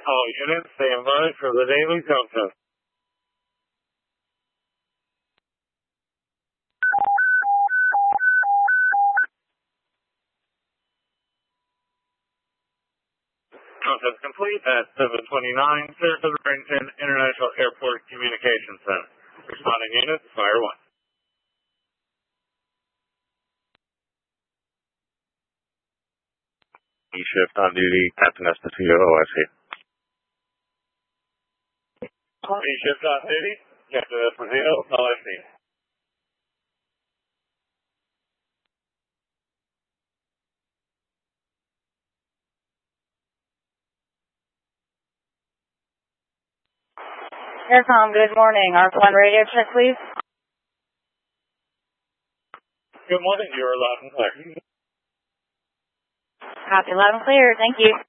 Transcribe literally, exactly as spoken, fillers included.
All units stand by for the daily countdown. Countdown complete at seven twenty-nine, Sarasota Bradenton International Airport Communications Center. Responding units, fire one. E-shift on duty, Captain Esposito, O S C. E-shift on duty, Captain Esposito, O S C. Aircom, good morning. R one radio check, please. Good morning, you are loud and clear. Copy, loud and clear. Thank you.